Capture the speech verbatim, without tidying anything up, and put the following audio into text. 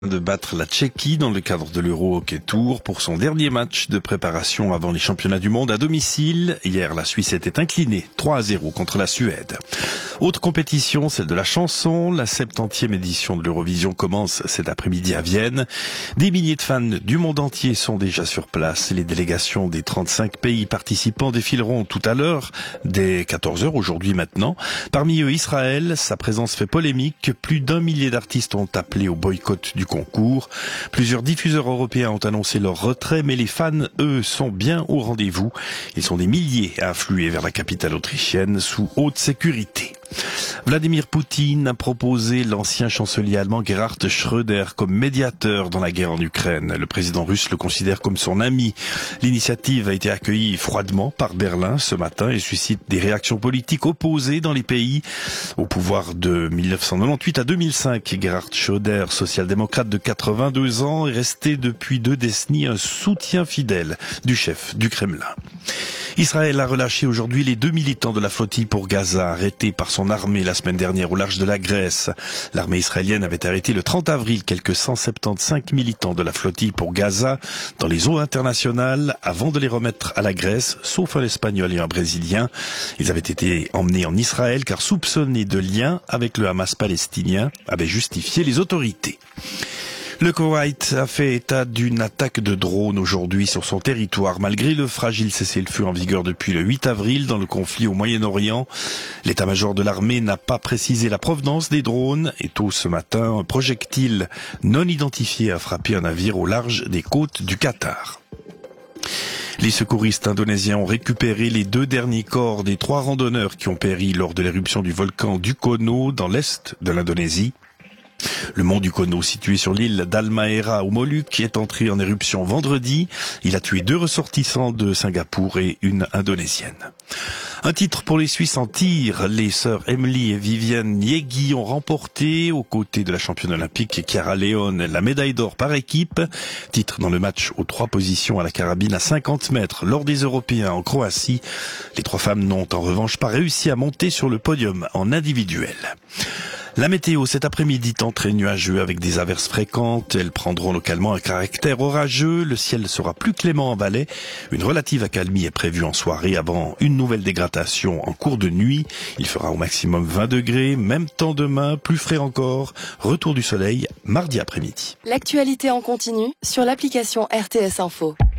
de battre la Tchéquie dans le cadre de l'Euro Hockey Tour pour son dernier match de préparation avant les championnats du monde à domicile. Hier, la Suisse était inclinée trois à zéro contre la Suède. Autre compétition, celle de la chanson. La septantième édition de l'Eurovision commence cet après-midi à Vienne. Des milliers de fans du monde entier sont déjà sur place. Les délégations des trente-cinq pays participants défileront tout à l'heure, dès quatorze heures aujourd'hui maintenant. Parmi eux, Israël. Sa présence fait polémique. Plus d'un millier d'artistes ont appelé au boycott du concours. Plusieurs diffuseurs européens ont annoncé leur retrait, mais les fans, eux, sont bien au rendez-vous. Ils sont des milliers à affluer vers la capitale autrichienne sous haute sécurité. Vladimir Poutine a proposé l'ancien chancelier allemand Gerhard Schröder comme médiateur dans la guerre en Ukraine. Le président russe le considère comme son ami. L'initiative a été accueillie froidement par Berlin ce matin et suscite des réactions politiques opposées dans les pays. Au pouvoir de mille neuf cent quatre-vingt-dix-huit à deux mille cinq, Gerhard Schröder, social-démocrate de quatre-vingt-deux ans, est resté depuis deux décennies un soutien fidèle du chef du Kremlin. Israël a relâché aujourd'hui les deux militants de la flottille pour Gaza, arrêtés par son armée la semaine dernière au large de la Grèce. L'armée israélienne avait arrêté le trente avril quelques cent soixante-quinze militants de la flottille pour Gaza dans les eaux internationales avant de les remettre à la Grèce, sauf un Espagnol et un Brésilien. Ils avaient été emmenés en Israël car soupçonnés de liens avec le Hamas palestinien, avaient justifié les autorités. Le Koweït a fait état d'une attaque de drone aujourd'hui sur son territoire, malgré le fragile cessez-le-feu en vigueur depuis le huit avril dans le conflit au Moyen-Orient. L'état-major de l'armée n'a pas précisé la provenance des drones et tôt ce matin, un projectile non identifié a frappé un navire au large des côtes du Qatar. Les secouristes indonésiens ont récupéré les deux derniers corps des trois randonneurs qui ont péri lors de l'éruption du volcan Dukono dans l'est de l'Indonésie. Le mont Dukono, situé sur l'île d'Halmahera aux Moluques, est entré en éruption vendredi. Il a tué deux ressortissants de Singapour et une indonésienne. Un titre pour les Suisses en tir. Les sœurs Emily et Viviane Niegui ont remporté, aux côtés de la championne olympique Chiara Leone, la médaille d'or par équipe. Titre dans le match aux trois positions à la carabine à cinquante mètres lors des Européens en Croatie. Les trois femmes n'ont en revanche pas réussi à monter sur le podium en individuel. La météo cet après-midi tend très nuageux avec des averses fréquentes. Elles prendront localement un caractère orageux. Le ciel sera plus clément en Valais. Une relative accalmie est prévue en soirée avant une nouvelle dégradation en cours de nuit. Il fera au maximum vingt degrés. Même temps demain, plus frais encore. Retour du soleil mardi après-midi. L'actualité en continu sur l'application R T S Info.